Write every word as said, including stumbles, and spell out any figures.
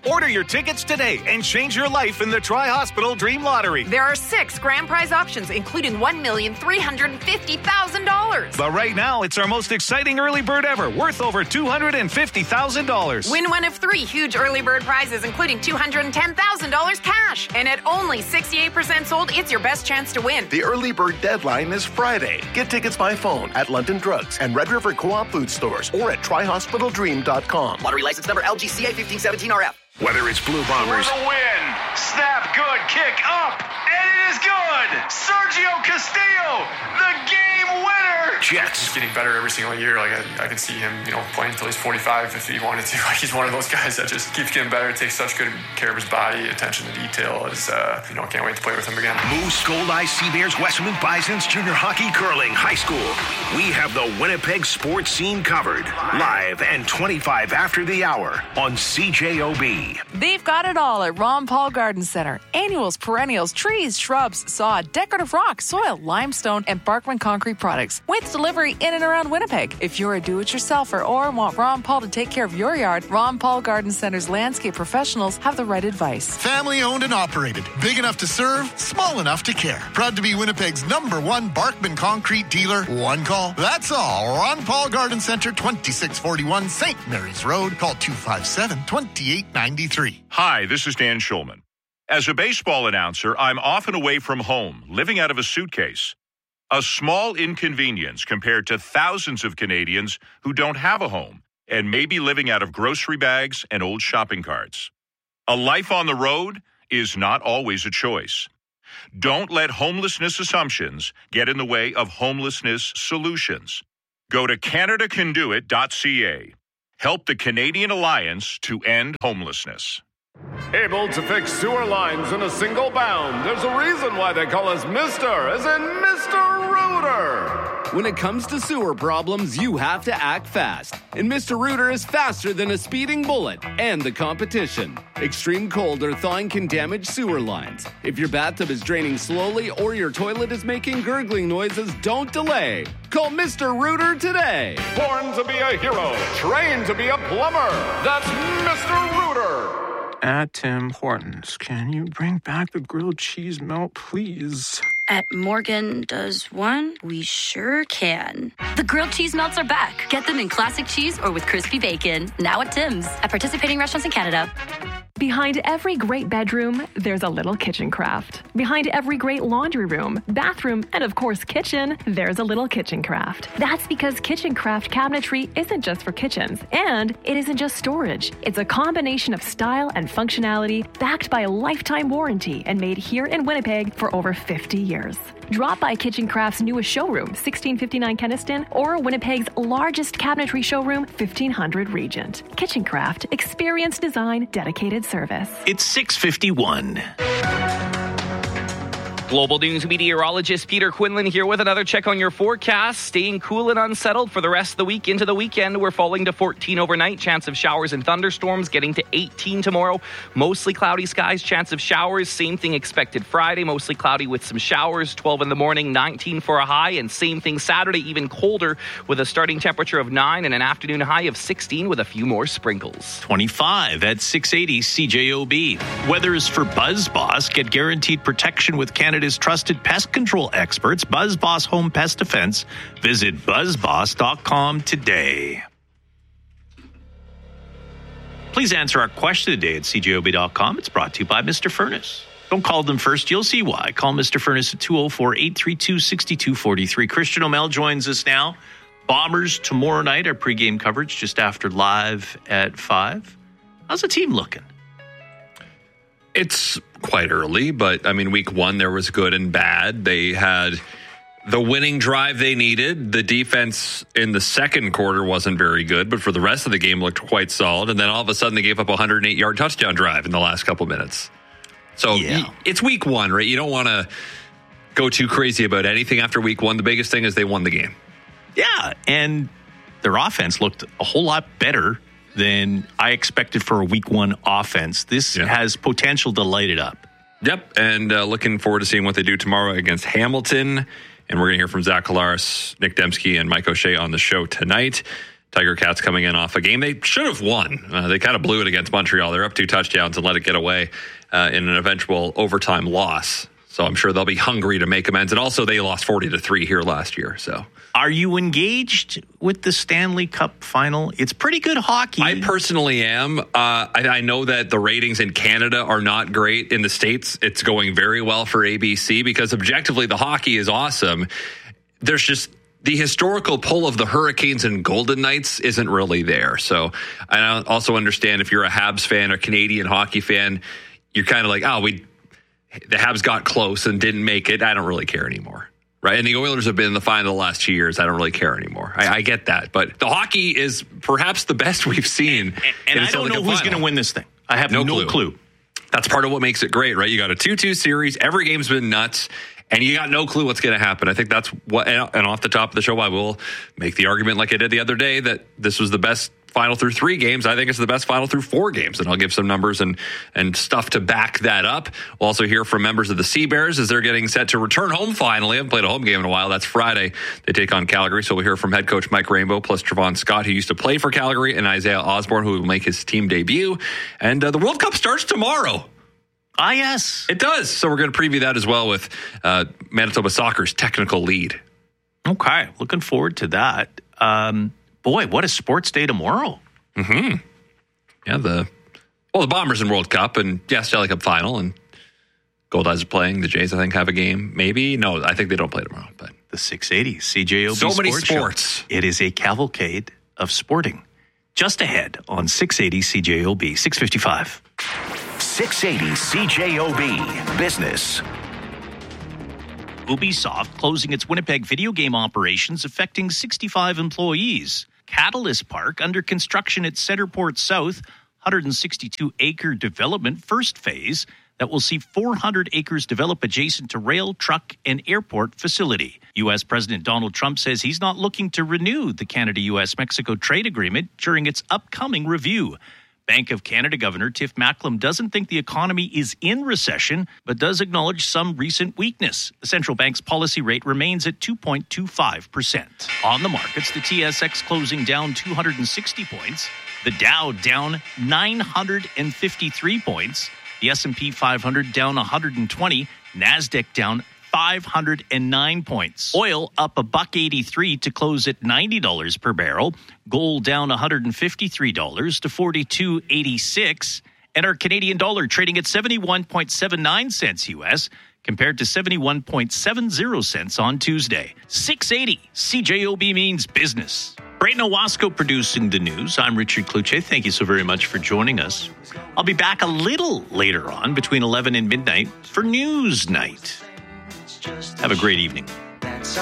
Order your tickets today and change your life in the Tri-Hospital Dream Lottery. There are six grand prize options, including one million three hundred fifty thousand dollars. But right now, it's our most exciting early bird ever, worth over two hundred fifty thousand dollars. Win one of three huge early bird prizes, including two hundred ten thousand dollars cash. And at only sixty-eight percent sold, it's your best chance to win. The early bird deadline is Friday. Get tickets by phone at London Drugs and Red River Co-op food stores or at tri hospital dream dot com. Lottery license number L G C A fifteen seventeen R F. Whether it's Blue Bombers. For the win. Snap good. Kick up. And it is good. Sergio Castillo, the game winner. Jets. He's getting better every single year. Like I, I can see him, you know, playing until he's forty-five if he wanted to. Like he's one of those guys that just keeps getting better, takes such good care of his body, attention to detail. Is uh, you know, can't wait to play with him again. Moose, Gold Eye, Sea Bears, Westman Bisons, junior hockey, curling, high school. We have the Winnipeg sports scene covered. Live and twenty-five after the hour on C J O B. They've got it all at Ron Paul Garden Center. Annuals, perennials, trees, shrubs, sod, decorative rock, soil, limestone, and Barkman concrete products. With delivery in and around Winnipeg. If you're a do-it-yourselfer or want Ron Paul to take care of your yard, Ron Paul Garden Center's landscape professionals have the right advice. Family owned and operated. Big enough to serve, small enough to care. Proud to be Winnipeg's number one Barkman concrete dealer. One call. That's all. Ron Paul Garden Center, twenty-six forty-one Saint Mary's Road. Call two five seven, two eight nine three. Hi, this is Dan Schulman. As a baseball announcer, I'm often away from home, living out of a suitcase. A small inconvenience compared to thousands of Canadians who don't have a home and may be living out of grocery bags and old shopping carts. A life on the road is not always a choice. Don't let homelessness assumptions get in the way of homelessness solutions. Go to canada can do it dot c a. Help the Canadian Alliance to end homelessness. Able to fix sewer lines in a single bound. There's a reason why they call us Mister, as in Mister Rooter. When it comes to sewer problems, you have to act fast. And Mister Rooter is faster than a speeding bullet and the competition. Extreme cold or thawing can damage sewer lines. If your bathtub is draining slowly or your toilet is making gurgling noises, don't delay. Call Mister Rooter today. Born to be a hero, trained to be a plumber. That's Mister Rooter. At Tim Hortons, can you bring back the grilled cheese melt, please? At Morgan Does One, we sure can. The grilled cheese melts are back. Get them in classic cheese or with crispy bacon. Now at Tim's. At participating restaurants in Canada. Behind every great bedroom, there's a little kitchen craft. Behind every great laundry room, bathroom, and of course kitchen, there's a little kitchen craft. That's because kitchen craft cabinetry isn't just for kitchens, and it isn't just storage. It's a combination of style and functionality backed by a lifetime warranty and made here in Winnipeg for over fifty years. Drop by Kitchen Craft's newest showroom, sixteen fifty-nine Kenniston, or Winnipeg's largest cabinetry showroom, fifteen hundred Regent. Kitchen Craft, experience design, dedicated service. It's six fifty-one. Global News meteorologist Peter Quinlan here with another check on your forecast. Staying cool and unsettled for the rest of the week into the weekend. We're falling to fourteen overnight. Chance of showers and thunderstorms getting to eighteen tomorrow. Mostly cloudy skies, chance of showers. Same thing expected Friday. Mostly cloudy with some showers. twelve in the morning, nineteen for a high. And same thing Saturday, even colder with a starting temperature of nine and an afternoon high of sixteen with a few more sprinkles. twenty-five at six eighty C J O B. Weather is for BuzzBoss. Get guaranteed protection with Canada's trusted pest control experts, BuzzBoss Home Pest Defense. Visit buzz boss dot com today. Please answer our question today at C J O B dot com. It's brought to you by Mister Furnace. Don't call them first, you'll see why. Call Mister Furnace at two oh four, eight three two, six two four three. Christian O'Mell joins us now. Bombers tomorrow night, our pregame coverage just after live at five. How's the team looking? It's quite early, but I mean, week one, there was good and bad. They had the winning drive they needed. The defense in the second quarter wasn't very good, but for the rest of the game looked quite solid. And then all of a sudden they gave up a one hundred eight yard touchdown drive in the last couple minutes. So yeah. It's week one, right? You don't want to go too crazy about anything after week one. The biggest thing is they won the game. Yeah, and their offense looked a whole lot better than I expected for a week one offense. This yeah. has potential to light it up. Yep, and uh, looking forward to seeing what they do tomorrow against Hamilton. And we're going to hear from Zach Collaros, Nick Dembski, and Mike O'Shea on the show tonight. Tiger Cats coming in off a game they should have won. Uh, they kind of blew it against Montreal. They're up two touchdowns and let it get away uh, in an eventual overtime loss. So I'm sure they'll be hungry to make amends. And also they lost forty to three here last year. So are you engaged with the Stanley Cup final? It's pretty good hockey. I personally am. Uh, I, I know that the ratings in Canada are not great. In the States, it's going very well for A B C because objectively the hockey is awesome. There's just the historical pull of the Hurricanes and Golden Knights isn't really there. So I also understand if you're a Habs fan or Canadian hockey fan, you're kind of like, oh, we the Habs got close and didn't make it. I don't really care anymore. Right. And the Oilers have been in the final the last two years. I don't really care anymore. I, I get that. But the hockey is perhaps the best we've seen. And, and, and I don't know who's going to win this thing. I have no, no clue. clue. That's part of what makes it great, right? You got a two two series. Every game's been nuts. And you got no clue what's going to happen. I think that's what, and off the top of the show, I will make the argument like I did the other day that this was the best final through three games. I think it's the best final through four games. And I'll give some numbers and, and stuff to back that up. We'll also hear from members of the Sea Bears as they're getting set to return home finally. I haven't played a home game in a while. That's Friday. They take on Calgary. So we'll hear from head coach Mike Rainbow plus Trevon Scott, who used to play for Calgary, and Isaiah Osborne, who will make his team debut. And uh, the World Cup starts tomorrow. Ah, yes. It does. So we're going to preview that as well with uh, Manitoba Soccer's technical lead. Okay. Looking forward to that. Um, boy, what a sports day tomorrow. Mm-hmm. Yeah, the well, the Bombers in World Cup and, yeah, Stanley Cup final. And Gold Eyes are playing. The Jays, I think, have a game. Maybe. No, I think they don't play tomorrow. But the six eighty C J O B So many Sports sports. Show. It is a cavalcade of sporting. Just ahead on six eighty C J O B, six fifty-five. six eighty C J O B Business. Ubisoft closing its Winnipeg video game operations, affecting sixty-five employees. Catalyst Park under construction at Centerport South, one hundred sixty-two acre development first phase that will see four hundred acres develop adjacent to rail, truck, and airport facility. U S President Donald Trump says he's not looking to renew the Canada-U S Mexico trade agreement during its upcoming review. Bank of Canada Governor Tiff Macklem doesn't think the economy is in recession, but does acknowledge some recent weakness. The central bank's policy rate remains at two point two five percent. On the markets, the T S X closing down two hundred sixty points, the Dow down nine hundred fifty-three points, the S and P five hundred down one hundred twenty, NASDAQ down five hundred nine points. Oil up a buck eighty-three to close at ninety dollars per barrel. Gold down one hundred fifty-three dollars to forty-two eighty-six. And our Canadian dollar trading at seventy-one point seven nine cents U S compared to seventy-one point seven zero cents on Tuesday. six eighty C J O B means business. Brayden Owasco producing the news. I'm Richard Kluche. Thank you so very much for joining us. I'll be back a little later on between eleven and midnight for News Night. Have a great evening.